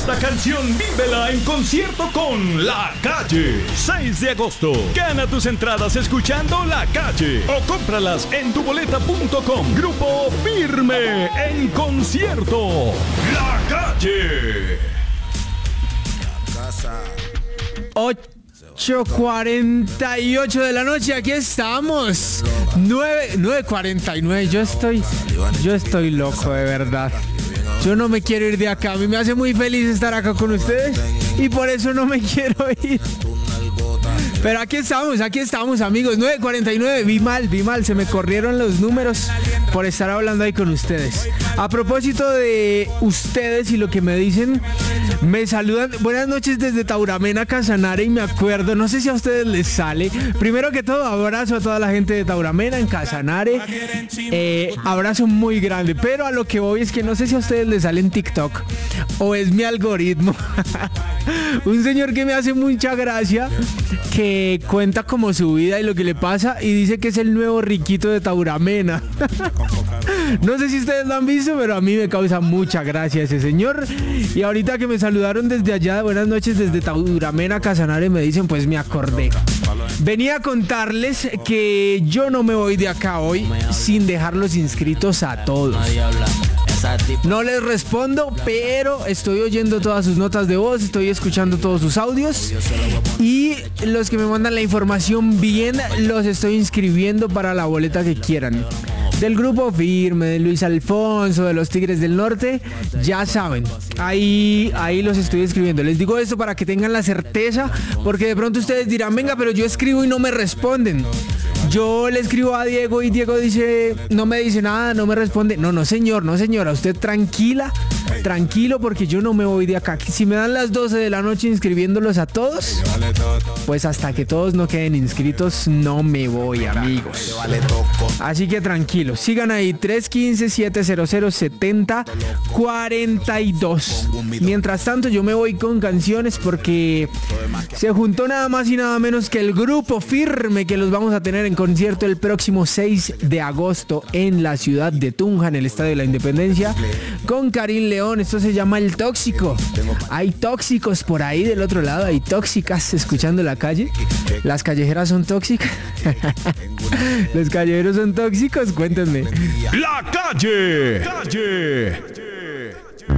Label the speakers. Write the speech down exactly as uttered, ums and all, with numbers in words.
Speaker 1: Esta canción vívela en concierto con La Calle. seis de agosto. Gana tus entradas escuchando La Calle o cómpralas en tu boleta punto com. Grupo Firme en concierto. La Calle.
Speaker 2: ocho cuarenta y ocho de la noche, aquí estamos. nueve cuarenta y nueve. Yo estoy, yo estoy loco, de verdad. Yo no me quiero ir de acá. A mí me hace muy feliz estar acá con ustedes y por eso no me quiero ir. Pero aquí estamos, aquí estamos, amigos. nueve cuarenta y nueve, vi mal, vi mal. Se me corrieron los números por estar hablando ahí con ustedes. A propósito de ustedes y lo que me dicen, me saludan. Buenas noches desde Tauramena, Casanare, y me acuerdo, no sé si a ustedes les sale. Primero que todo, abrazo a toda la gente de Tauramena, en Casanare. Eh, abrazo muy grande. Pero a lo que voy es que no sé si a ustedes les sale en TikTok o es mi algoritmo. Un señor que me hace mucha gracia, que cuenta como su vida y lo que le pasa y dice que es el nuevo riquito de Tauramena. No sé si ustedes lo han visto, pero a mí me causa mucha gracia ese señor. Y ahorita que me saludaron desde allá, buenas noches desde Tauramena, Casanare, me dicen, pues me acordé. Venía a contarles que yo no me voy de acá hoy sin dejarlos inscritos a todos. No les respondo, pero estoy oyendo todas sus notas de voz, estoy escuchando todos sus audios y los que me mandan la información bien, los estoy inscribiendo para la boleta que quieran. Del Grupo Firme, de Luis Alfonso, de los Tigres del Norte, ya saben, ahí, ahí los estoy escribiendo. Les digo esto para que tengan la certeza, porque de pronto ustedes dirán, venga, pero yo escribo y no me responden. Yo le escribo a Diego y Diego dice, no me dice nada, no me responde. No, no señor, no señora, usted tranquila, tranquilo, porque yo no me voy de acá. Si me dan las doce de la noche inscribiéndolos a todos, pues hasta que todos no queden inscritos no me voy, amigos. Así que tranquilos, sigan ahí, tres uno cinco, siete cero cero, siete cero cuatro dos. Mientras tanto yo me voy con canciones porque se juntó nada más y nada menos que el Grupo Firme, que los vamos a tener en concierto el próximo seis de agosto en la ciudad de Tunja, en el Estadio de la Independencia, con Karim León. Esto se llama El Tóxico. Hay tóxicos por ahí del otro lado, hay tóxicas escuchando La Calle. Las callejeras son tóxicas. Los callejeros son tóxicos, cuéntenme.
Speaker 1: La Calle. Calle.